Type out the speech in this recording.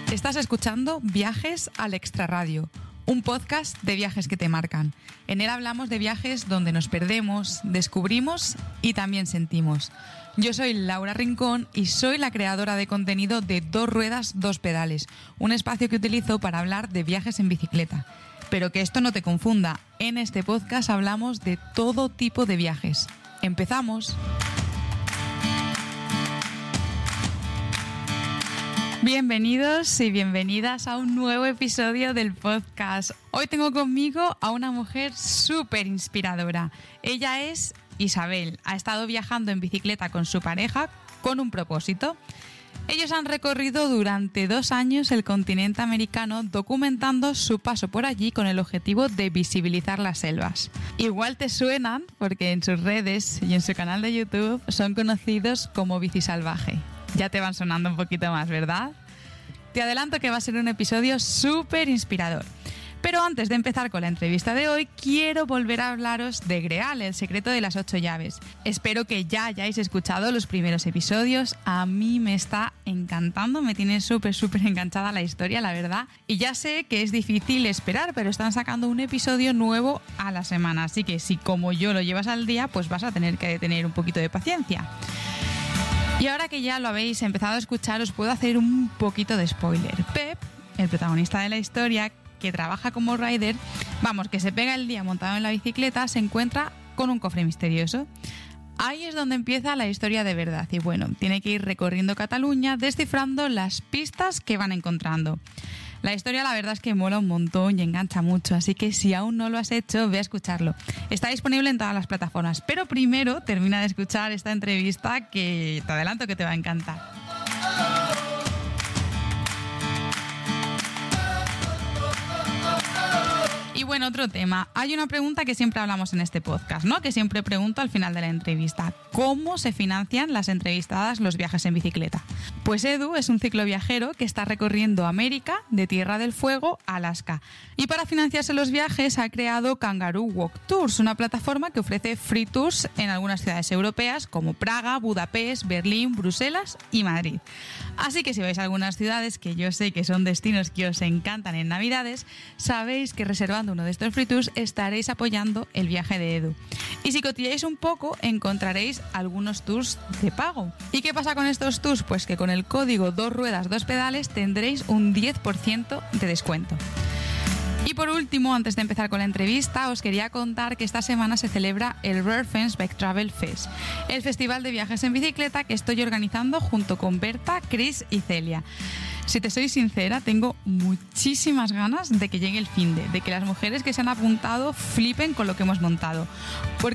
Estás escuchando Viajes al Extrarradio, un podcast de viajes que te marcan. En él hablamos de viajes donde nos perdemos, descubrimos y también sentimos. Yo soy Laura Rincón y soy la creadora de contenido de Dos Ruedas, Dos Pedales, un espacio que utilizo para hablar de viajes en bicicleta. Pero que esto no te confunda, en este podcast hablamos de todo tipo de viajes. ¡Empezamos! Bienvenidos y bienvenidas a un nuevo episodio del podcast. Hoy tengo conmigo a una mujer súper inspiradora. Ella es Isabel. Ha estado viajando en bicicleta con su pareja con un propósito. Ellos han recorrido durante 2 años el continente americano documentando su paso por allí con el objetivo de visibilizar las selvas. Igual te suenan porque en sus redes y en su canal de YouTube son conocidos como Bici Salvaje. Ya te van sonando un poquito más, ¿verdad? Te adelanto que va a ser un episodio súper inspirador. Pero antes de empezar con la entrevista de hoy, quiero volver a hablaros de Greal, el secreto de las 8 llaves. Espero que ya hayáis escuchado los primeros episodios. A mí me está encantando, me tiene súper enganchada la historia, la verdad. Y ya sé que es difícil esperar, pero están sacando un episodio nuevo a la semana. Así que si como yo lo llevas al día, pues vas a tener que tener un poquito de paciencia. Y ahora que ya lo habéis empezado a escuchar, os puedo hacer un poquito de spoiler. Pep, el protagonista de la historia, que trabaja como rider, que se pega el día montado en la bicicleta, se encuentra con un cofre misterioso. Ahí es donde empieza la historia de verdad y tiene que ir recorriendo Cataluña descifrando las pistas que van encontrando. La historia la verdad es que mola un montón y engancha mucho, así que si aún no lo has hecho, ve a escucharlo. Está disponible en todas las plataformas, pero primero termina de escuchar esta entrevista que te adelanto que te va a encantar. Y otro tema. Hay una pregunta que siempre hablamos en este podcast, ¿no? Que siempre pregunto al final de la entrevista. ¿Cómo se financian las entrevistadas los viajes en bicicleta? Pues Edu es un cicloviajero que está recorriendo América de Tierra del Fuego a Alaska. Y para financiarse los viajes ha creado Kangaroo Walk Tours, una plataforma que ofrece free tours en algunas ciudades europeas como Praga, Budapest, Berlín, Bruselas y Madrid. Así que si vais a algunas ciudades que yo sé que son destinos que os encantan en Navidades, sabéis que reservando uno de estos free tours estaréis apoyando el viaje de Edu. Y si cotilleáis un poco encontraréis algunos tours de pago. ¿Y qué pasa con estos tours? Pues que con el código 2 ruedas 2 pedales tendréis un 10% de descuento. Y por último, antes de empezar con la entrevista, os quería contar que esta semana se celebra el Rare Fence Bike Travel Fest, el festival de viajes en bicicleta que estoy organizando junto con Berta, Chris y Celia. Si te soy sincera, tengo muchísimas ganas de que llegue el finde, de que las mujeres que se han apuntado flipen con lo que hemos montado. Porque